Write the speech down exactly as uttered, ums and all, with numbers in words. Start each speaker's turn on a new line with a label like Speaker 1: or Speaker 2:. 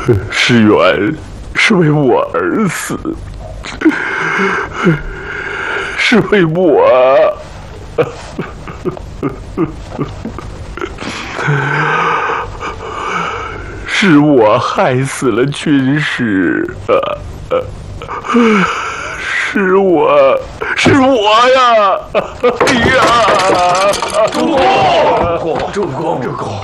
Speaker 1: 石原是为我而死，是为我。是我害死了军师，是我，是我呀！哎呀！
Speaker 2: 主公，主公，主公。